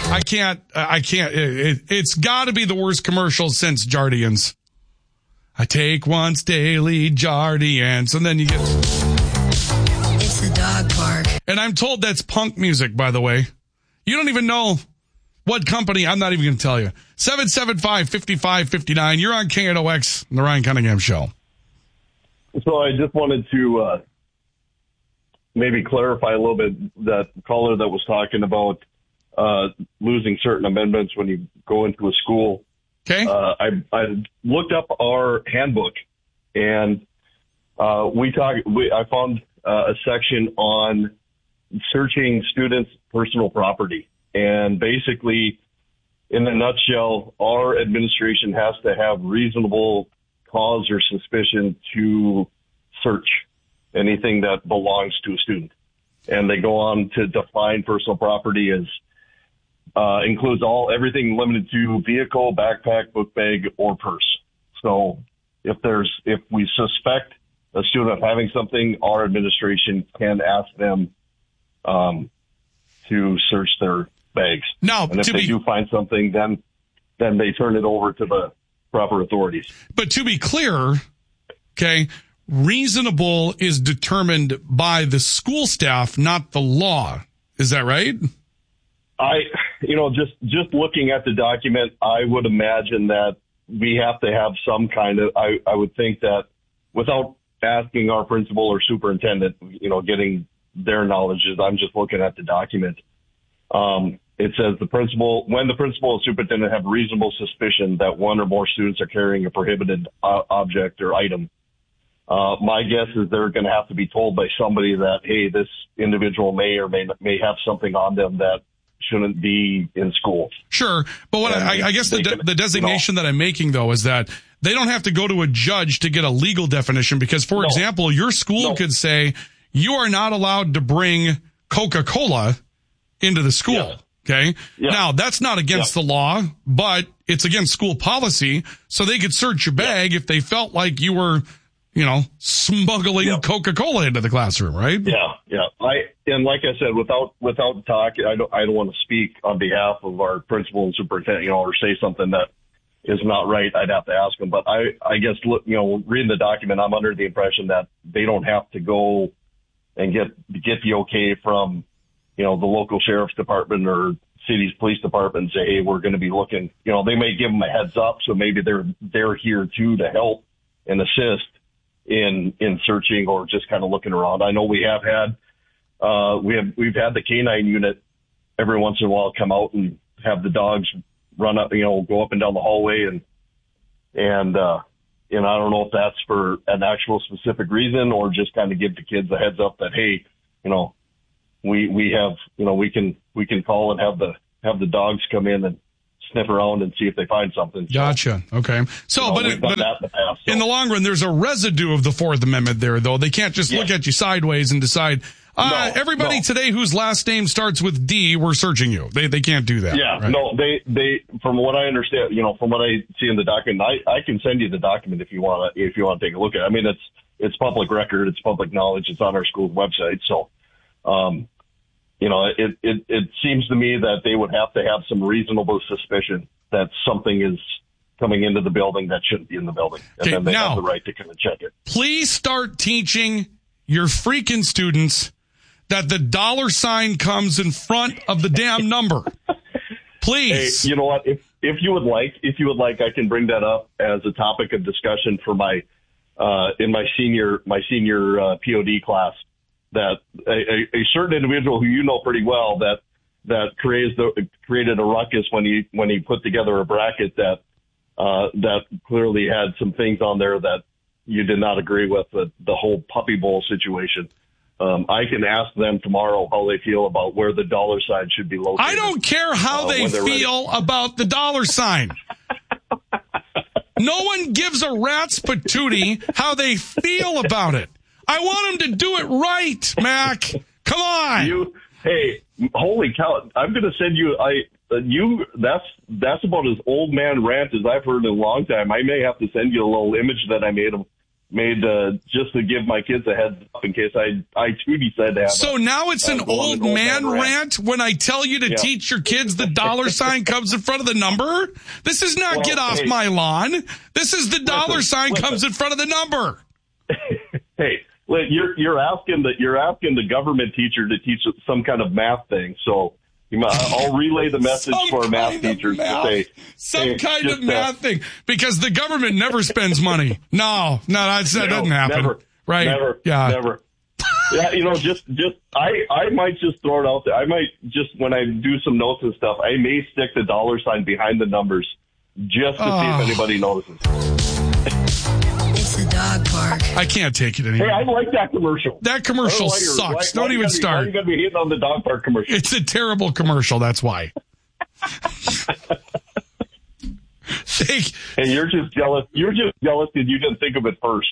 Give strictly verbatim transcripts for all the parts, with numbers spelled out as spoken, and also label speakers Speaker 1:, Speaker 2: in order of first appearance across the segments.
Speaker 1: I can't, I can't, it, it, it's got to be the worst commercial since Jardians. I take once daily Jardians, and then you get...
Speaker 2: It's the dog park.
Speaker 1: And I'm told that's punk music, by the way. You don't even know what company. I'm not even going to tell you. seven seven five, five five five nine. You're on K N O X, the Ryan Cunningham Show.
Speaker 3: So I just wanted to uh, maybe clarify a little bit that caller that was talking about uh, losing certain amendments when you go into a school.
Speaker 1: Okay.
Speaker 3: Uh, I, I looked up our handbook, and uh, we talk. We, I found uh, a section on searching students' personal property, and basically, in a nutshell, our administration has to have reasonable cause or suspicion to search anything that belongs to a student, and they go on to define personal property as Uh, includes all everything limited to vehicle, backpack, book bag, or purse. So if there's if we suspect a student of having something, our administration can ask them um, to search their bags.
Speaker 1: Now,
Speaker 3: and if
Speaker 1: to
Speaker 3: they
Speaker 1: be,
Speaker 3: do find something, then then they turn it over to the proper authorities.
Speaker 1: But to be clear, okay, reasonable is determined by the school staff, not the law. Is that right?
Speaker 3: I, you know, just, just looking at the document, I would imagine that we have to have some kind of, I, I would think that without asking our principal or superintendent, you know, getting their knowledge, I'm just looking at the document. Um, it says the principal, when the principal and superintendent have reasonable suspicion that one or more students are carrying a prohibited uh, object or item. Uh, my guess is they're going to have to be told by somebody that, hey, this individual may or may, may have something on them that shouldn't be in school.
Speaker 1: Sure. But what I, I guess the, de- the designation you know, that I'm making, though, is that they don't have to go to a judge to get a legal definition because, for no. example, your school no. could say you are not allowed to bring Coca-Cola into the school.
Speaker 3: Yeah.
Speaker 1: Okay.
Speaker 3: Yeah.
Speaker 1: Now, that's not against yeah. the law, but it's against school policy. So they could search your bag yeah. if they felt like you were, you know, smuggling yeah. Coca-Cola into the classroom, right?
Speaker 3: Yeah, yeah. I and like I said, without without talk, I don't I don't want to speak on behalf of our principal and superintendent, you know, or say something that is not right. I'd have to ask them. But I I guess look, you know, reading the document, I'm under the impression that they don't have to go and get get the okay from, you know, the local sheriff's department or city's police department and say, hey, we're going to be looking. You know, they may give them a heads up, so maybe they're they're here too to help and assist in in searching or just kind of looking around. I know we have had uh we have we've had the canine unit every once in a while come out and have the dogs run up, you know, go up and down the hallway and and uh and I don't know if that's for an actual specific reason or just kind of give the kids a heads up that, hey, you know, we we have, you know, we can we can call and have the have the dogs come in and sniff around and see if they find something. So,
Speaker 1: gotcha. Okay. So, you know, but, it, but
Speaker 3: in, the past, so.
Speaker 1: in the long run, there's a residue of the Fourth Amendment there, though. They can't just yeah. look at you sideways and decide, uh,
Speaker 3: no,
Speaker 1: everybody
Speaker 3: no.
Speaker 1: today whose last name starts with D, we're searching you. They they can't do that.
Speaker 3: Yeah.
Speaker 1: Right?
Speaker 3: No, they, they, from what I understand, you know, from what I see in the document, I, I can send you the document if you want to, if you want to take a look at it. I mean, it's, it's public record. It's public knowledge. It's on our school's website. So, um, you know, it, it, it seems to me that they would have to have some reasonable suspicion that something is coming into the building that shouldn't be in the building. And
Speaker 1: okay,
Speaker 3: then they
Speaker 1: now,
Speaker 3: have the right to come and check it.
Speaker 1: Please start teaching your freaking students that the dollar sign comes in front of the damn number. Please.
Speaker 3: Hey, you know what? If, if you would like, if you would like, I can bring that up as a topic of discussion for my, uh, in my senior, my senior, uh, P O D class, that a, a, a certain individual who you know pretty well that, that creates the, created a ruckus when he, when he put together a bracket that, uh, that clearly had some things on there that you did not agree with, the, the whole puppy bowl situation. Um, I can ask them tomorrow how they feel about where the dollar sign should be located.
Speaker 1: I don't care how
Speaker 3: uh,
Speaker 1: they feel ready. about the dollar sign. No one gives a rat's patootie how they feel about it. I want them to do it right, Mac. Come on.
Speaker 3: You, hey, holy cow! I'm going to send you. I uh, you. That's that's about as old man rant as I've heard in a long time. I may have to send you a little image that I made of made uh, just to give my kids a heads up in case I I too decide to have.
Speaker 1: So
Speaker 3: a,
Speaker 1: now it's an old man rant. rant when I tell you to
Speaker 3: yeah.
Speaker 1: teach your kids the dollar sign comes in front of the number. This is not well, get off hey, my lawn. This is the dollar listen, sign listen. comes in front of the number.
Speaker 3: Hey, you're you're asking the you're asking the government teacher to teach some kind of math thing. So I'll relay the message
Speaker 1: some
Speaker 3: for our math teachers
Speaker 1: math.
Speaker 3: to say
Speaker 1: some
Speaker 3: hey,
Speaker 1: kind of
Speaker 3: uh,
Speaker 1: math thing because the government never spends money. No, no, that, that no, doesn't happen.
Speaker 3: Never,
Speaker 1: right?
Speaker 3: Never.
Speaker 1: Yeah.
Speaker 3: Never. Yeah, you know, just just I I might just throw it out there. I might just when I do some notes and stuff, I may stick the dollar sign behind the numbers just to oh. see if anybody notices.
Speaker 2: It's a dog park.
Speaker 1: I can't take it anymore.
Speaker 3: Hey, I like that commercial.
Speaker 1: That commercial why sucks. Why, Don't why even start. Why
Speaker 3: are you going to be hitting on the dog park commercial?
Speaker 1: It's a terrible commercial. That's why. Think,
Speaker 3: and you're just jealous. You're just jealous because you didn't think of it first.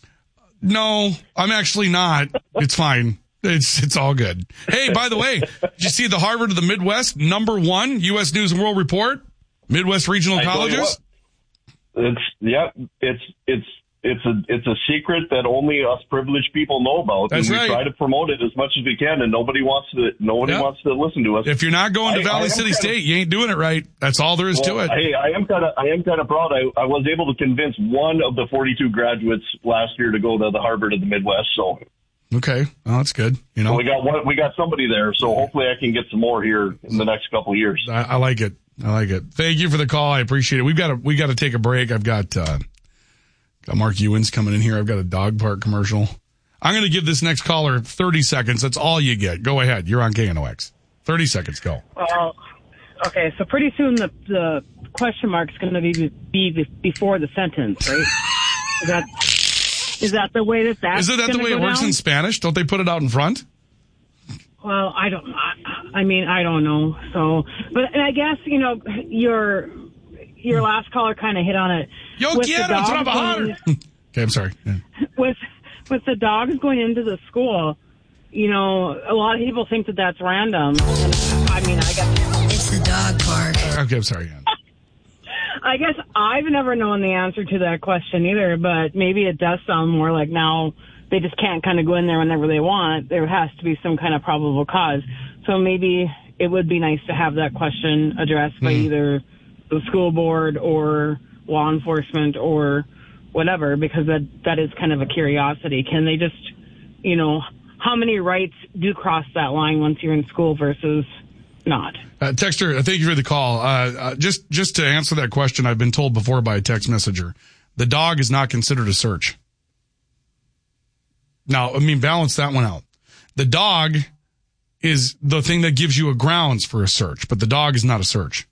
Speaker 1: No, I'm actually not. It's fine. It's it's all good. Hey, by the way, did you see the Harvard of the Midwest number one U S News and World Report? Midwest Regional
Speaker 3: I
Speaker 1: Colleges.
Speaker 3: It's yeah. It's it's. It's a it's a secret that only us privileged people know about.
Speaker 1: That's
Speaker 3: and we
Speaker 1: right.
Speaker 3: try to promote it as much as we can, and nobody wants to nobody yep. wants to listen to us.
Speaker 1: If you're not going to
Speaker 3: I,
Speaker 1: Valley
Speaker 3: I
Speaker 1: City
Speaker 3: kinda,
Speaker 1: State, you ain't doing it right. That's all there is
Speaker 3: well,
Speaker 1: to it.
Speaker 3: Hey, I am kind of I am kind of proud. I, I was able to convince one of the forty-two graduates last year to go to the Harvard of the Midwest. So
Speaker 1: okay, well that's good. You know,
Speaker 3: so we got one, we got somebody there. So hopefully I can get some more here in the next couple of years.
Speaker 1: I, I like it. I like it. Thank you for the call. I appreciate it. We've got to we got to take a break. I've got. Uh, Got Mark Ewens coming in here. I've got a dog park commercial. I'm going to give this next caller thirty seconds. That's all you get. Go ahead. You're on K N O X. thirty seconds. Go.
Speaker 4: Well, okay. So pretty soon the the question mark is going to be, be before the sentence, right? is that is that the way that that's
Speaker 1: Is it that the way it works
Speaker 4: down?
Speaker 1: in Spanish? Don't they put it out in front?
Speaker 4: Well, I don't. I, I mean, I don't know. So, but and I guess you know your. Your last caller kind of hit on it.
Speaker 1: Yo quiero trabajar. Okay, I'm sorry. Yeah.
Speaker 4: With with the dogs going into the school, you know, a lot of people think that that's random. And, I mean, I guess
Speaker 2: it's the dog park.
Speaker 1: Okay, I'm sorry. Yeah.
Speaker 4: I guess I've never known the answer to that question either, but maybe it does sound more like now they just can't kind of go in there whenever they want. There has to be some kind of probable cause. So maybe it would be nice to have that question addressed by mm. either the school board or law enforcement or whatever, because that that is kind of a curiosity. Can they just, you know, how many rights do cross that line once you're in school versus not?
Speaker 1: Uh, Texter, thank you for the call. Uh, uh, just just to answer that question, I've been told before by a text messenger, the dog is not considered a search. Now, I mean, balance that one out. The dog is the thing that gives you a grounds for a search, but the dog is not a search.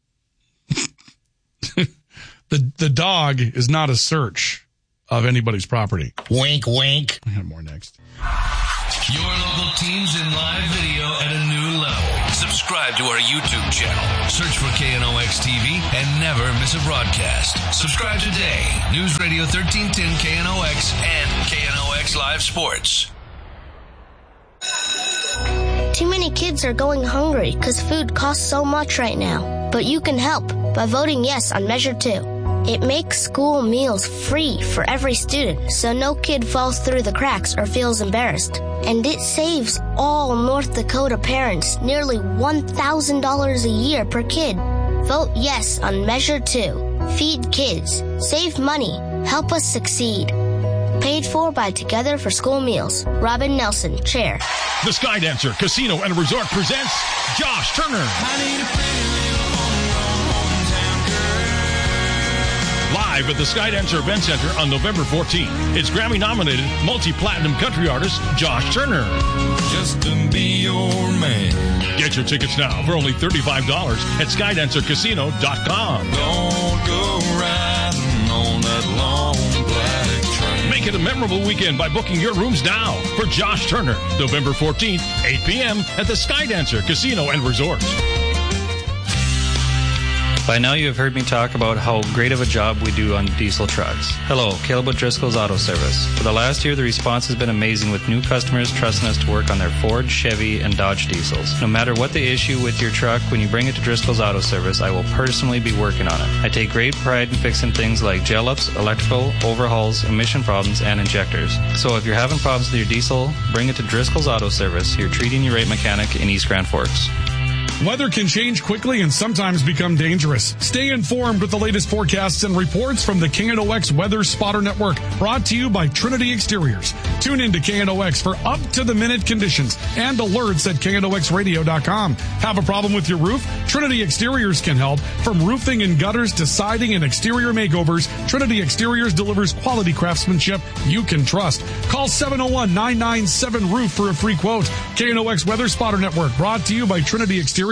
Speaker 1: the the dog is not a search of anybody's property.
Speaker 5: Wink, wink.
Speaker 1: I have more next.
Speaker 6: Your local teams in live video at a new level. Subscribe to our YouTube channel. Search for K N O X T V and never miss a broadcast. Subscribe today. News Radio thirteen ten K N O X and K N O X Live Sports.
Speaker 7: Too many kids are going hungry because food costs so much right now. But you can help by voting yes on Measure two. It makes school meals free for every student, so no kid falls through the cracks or feels embarrassed. And it saves all North Dakota parents nearly one thousand dollars a year per kid. Vote yes on Measure two. Feed kids. Save money. Help us succeed. Paid for by Together for School Meals. Robin Nelson, Chair.
Speaker 8: The Skydancer Casino and Resort presents Josh Turner. Live at the Skydancer Event Center on November fourteenth. It's Grammy-nominated multi-platinum country artist Josh Turner.
Speaker 9: Just to be your man.
Speaker 8: Get your tickets now for only thirty-five dollars at skydancer casino dot com.
Speaker 9: Don't go riding on that long black train.
Speaker 8: Make it a memorable weekend by booking your rooms now for Josh Turner, November fourteenth, eight p.m. at the Skydancer Casino and Resort.
Speaker 5: By now you have heard me talk about how great of a job we do on diesel trucks. Hello, Caleb with Driscoll's Auto Service. For the last year, the response has been amazing with new customers trusting us to work on their Ford, Chevy, and Dodge diesels. No matter what the issue with your truck, when you bring it to Driscoll's Auto Service, I will personally be working on it. I take great pride in fixing things like gel ups, electrical, overhauls, emission problems, and injectors. So if you're having problems with your diesel, bring it to Driscoll's Auto Service, your treating you right mechanic in East Grand Forks.
Speaker 1: Weather can change quickly and sometimes become dangerous. Stay informed with the latest forecasts and reports from the K N O X Weather Spotter Network, brought to you by Trinity Exteriors. Tune in to K N O X for up-to-the-minute conditions and alerts at K N O X radio dot com. Have a problem with your roof? Trinity Exteriors can help. From roofing and gutters to siding and exterior makeovers, Trinity Exteriors delivers quality craftsmanship you can trust. Call seven oh one, nine nine seven, roof for a free quote. K N O X Weather Spotter Network, brought to you by Trinity Exteriors.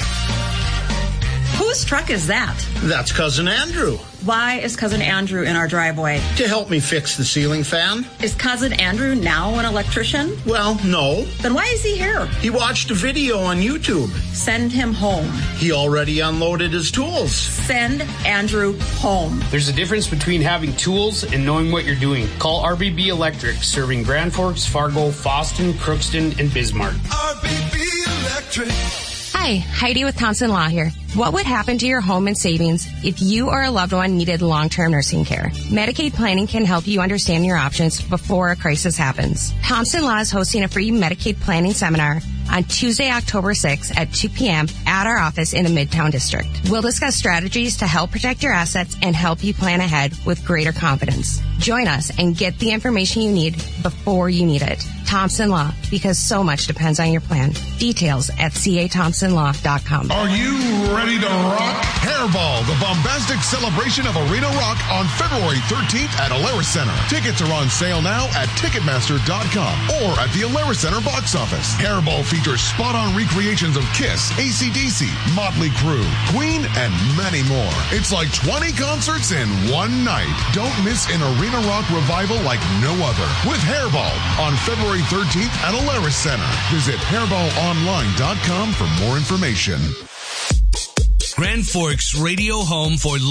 Speaker 10: Whose truck is that?
Speaker 11: That's Cousin Andrew.
Speaker 10: Why is Cousin Andrew in our driveway?
Speaker 11: To help me fix the ceiling fan.
Speaker 10: Is Cousin Andrew now an electrician?
Speaker 11: Well, no.
Speaker 10: Then why is he here?
Speaker 11: He watched a video on YouTube.
Speaker 10: Send him home.
Speaker 11: He already unloaded his tools.
Speaker 10: Send Andrew home.
Speaker 12: There's a difference between having tools and knowing what you're doing. Call R B B Electric, serving Grand Forks, Fargo, Fosston, Crookston, and Bismarck.
Speaker 13: R B B Electric.
Speaker 14: Hi, Heidi with Thompson Law here. What would happen to your home and savings if you or a loved one needed long-term nursing care? Medicaid planning can help you understand your options before a crisis happens. Thompson Law is hosting a free Medicaid planning seminar on Tuesday, October sixth at two p.m. at our office in the Midtown District. We'll discuss strategies to help protect your assets and help you plan ahead with greater confidence. Join us and get the information you need before you need it. Thompson Law, because so much depends on your plan. Details at c a thompson law dot com.
Speaker 15: Are you ready to rock? Hairball, the bombastic celebration of arena rock on February thirteenth at Alerus Center. Tickets are on sale now at ticketmaster dot com or at the Alerus Center box office. Hairball features spot-on recreations of Kiss, A C D C, Motley Crue, Queen, and many more. It's like twenty concerts in one night. Don't miss an arena rock revival like no other with Hairball on February thirteenth at Alerus Center. Visit hairball online dot com for more information.
Speaker 6: Grand Forks Radio Home for